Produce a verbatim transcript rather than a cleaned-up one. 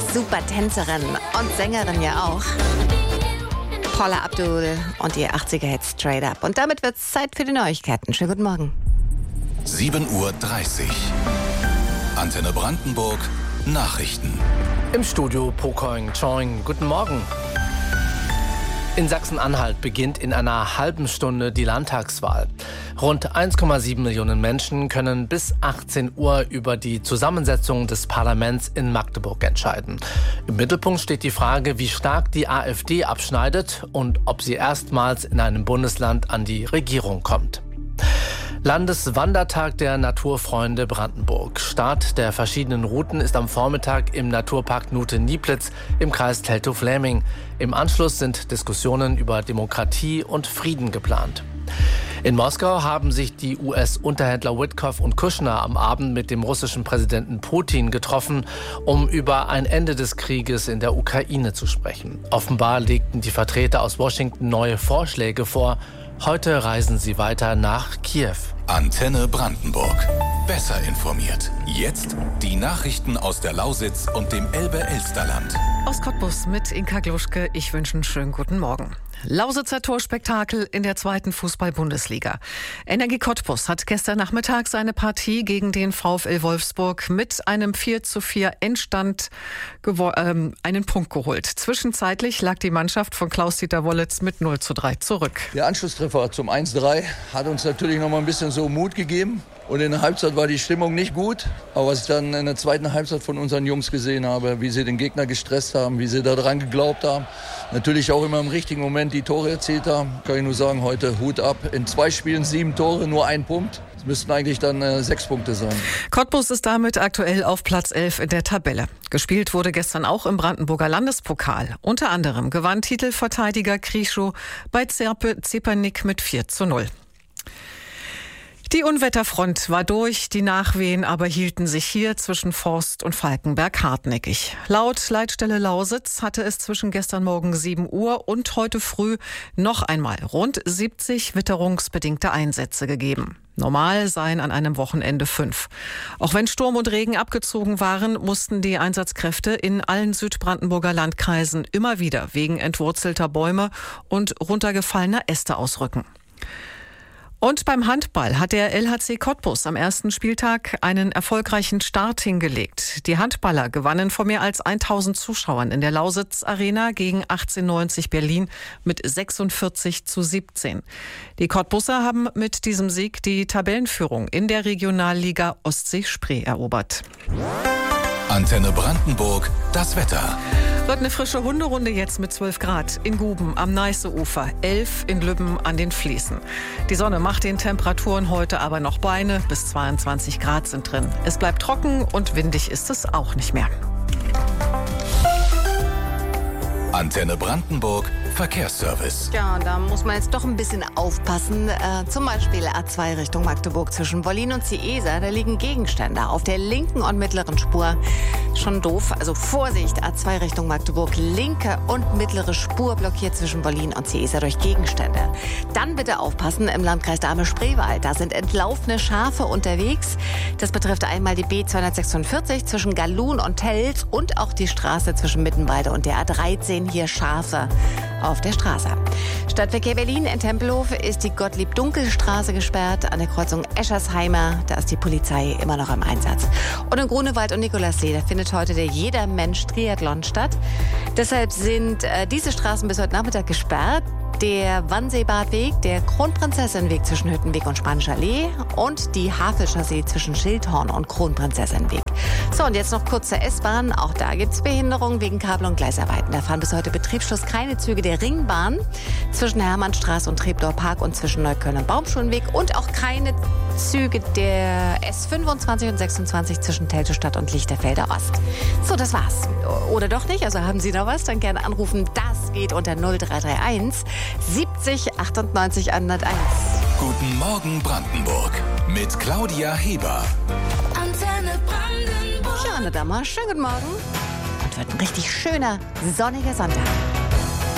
Super Tänzerin und Sängerin ja auch. Paula Abdul und ihr achtziger-Hit Straight Up. Und damit wird's Zeit für die Neuigkeiten. Schönen guten Morgen. sieben Uhr dreißig. Antenne Brandenburg. Nachrichten. Im Studio Pokoing Choing. Guten Morgen. In Sachsen-Anhalt beginnt in einer halben Stunde die Landtagswahl. Rund eins Komma sieben Millionen Menschen können bis achtzehn Uhr über die Zusammensetzung des Parlaments in Magdeburg entscheiden. Im Mittelpunkt steht die Frage, wie stark die AfD abschneidet und ob sie erstmals in einem Bundesland an die Regierung kommt. Landeswandertag der Naturfreunde Brandenburg. Start der verschiedenen Routen ist am Vormittag im Naturpark Nute-Nieplitz im Kreis Teltow-Fläming. Im Anschluss sind Diskussionen über Demokratie und Frieden geplant. In Moskau haben sich die U S-Unterhändler Witkoff und Kushner am Abend mit dem russischen Präsidenten Putin getroffen, um über ein Ende des Krieges in der Ukraine zu sprechen. Offenbar legten die Vertreter aus Washington neue Vorschläge vor. Heute reisen sie weiter nach Kiew. Antenne Brandenburg. Besser informiert. Jetzt die Nachrichten aus der Lausitz und dem Elbe-Elsterland. Aus Cottbus mit Inka Gluschke. Ich wünsche einen schönen guten Morgen. Lausitzer Torspektakel in der zweiten Fußball-Bundesliga. Energie Cottbus hat gestern Nachmittag seine Partie gegen den VfL Wolfsburg mit einem vier zu vier Endstand gewo- ähm, einen Punkt geholt. Zwischenzeitlich lag die Mannschaft von Klaus-Dieter Wollitz mit null zu drei zurück. Der Anschlusstreffer zum eins zu drei hat uns natürlich noch mal ein bisschen so Mut gegeben. Und in der Halbzeit war die Stimmung nicht gut. Aber was ich dann in der zweiten Halbzeit von unseren Jungs gesehen habe, wie sie den Gegner gestresst haben, wie sie daran geglaubt haben, natürlich auch immer im richtigen Moment die Tore erzielt haben, kann ich nur sagen, heute Hut ab. In zwei Spielen sieben Tore, nur ein Punkt. Es müssten eigentlich dann äh, sechs Punkte sein. Cottbus ist damit aktuell auf Platz elf in der Tabelle. Gespielt wurde gestern auch im Brandenburger Landespokal. Unter anderem gewann Titelverteidiger Krischow bei Zerpe Zepernick mit vier zu null. Die Unwetterfront war durch, die Nachwehen aber hielten sich hier zwischen Forst und Falkenberg hartnäckig. Laut Leitstelle Lausitz hatte es zwischen gestern Morgen sieben Uhr und heute früh noch einmal rund siebzig witterungsbedingte Einsätze gegeben. Normal seien an einem Wochenende fünf. Auch wenn Sturm und Regen abgezogen waren, mussten die Einsatzkräfte in allen Südbrandenburger Landkreisen immer wieder wegen entwurzelter Bäume und runtergefallener Äste ausrücken. Und beim Handball hat der L H C Cottbus am ersten Spieltag einen erfolgreichen Start hingelegt. Die Handballer gewannen vor mehr als tausend Zuschauern in der Lausitz Arena gegen achtzehnhundertneunzig Berlin mit sechsundvierzig zu siebzehn. Die Cottbusser haben mit diesem Sieg die Tabellenführung in der Regionalliga Ostsee-Spree erobert. Antenne Brandenburg. Das Wetter. Wird eine frische Hunderunde jetzt mit zwölf Grad in Guben am Neiße-Ufer, elf in Lübben an den Fließen. Die Sonne macht den Temperaturen heute aber noch Beine, bis zweiundzwanzig Grad sind drin. Es bleibt trocken und windig ist es auch nicht mehr. Antenne Brandenburg. Verkehrsservice. Ja, und da muss man jetzt doch ein bisschen aufpassen. Äh, zum Beispiel A zwei Richtung Magdeburg zwischen Wollin und Ciesa. Da liegen Gegenstände auf der linken und mittleren Spur. Schon doof. Also Vorsicht, A zwei Richtung Magdeburg. Linke und mittlere Spur blockiert zwischen Wollin und Ciesa durch Gegenstände. Dann bitte aufpassen im Landkreis Dahme-Spreewald. Da sind entlaufene Schafe unterwegs. Das betrifft einmal die B zweihundertsechsundvierzig zwischen Gallun und Tels und auch die Straße zwischen Mittenwalde und der A dreizehn. Hier Schafe auf der Straße. Stadtverkehr Berlin in Tempelhof ist die Gottlieb-Dunkel-Straße gesperrt. An der Kreuzung Eschersheimer, da ist die Polizei immer noch im Einsatz. Und in Grunewald und Nikolassee, da findet heute der Jeder-Mensch-Triathlon statt. Deshalb sind äh, diese Straßen bis heute Nachmittag gesperrt. Der Wannseebadweg, der Kronprinzessinweg zwischen Hüttenweg und Spanischer Allee und die Havelchaussee zwischen Schildhorn und Kronprinzessinweg. So, und jetzt noch kurz zur S-Bahn. Auch da gibt es Behinderungen wegen Kabel- und Gleisarbeiten. Da fahren bis heute Betriebsschluss keine Züge der Ringbahn zwischen Hermannstraße und Treptower Park und zwischen Neukölln und Baumschulenweg und auch keine Züge der S fünfundzwanzig und sechsundzwanzig zwischen Teltow-Stadt und Lichterfelder Ost. So, das war's. Oder doch nicht? Also haben Sie noch was? Dann gerne anrufen. Das geht unter null drei drei eins siebzig achtundneunzig hunderteins. Guten Morgen Brandenburg mit Claudia Heber. Antenne Brandenburg. Ja, Anne Dammer, schönen guten Morgen. Und wird ein richtig schöner, sonniger Sonntag.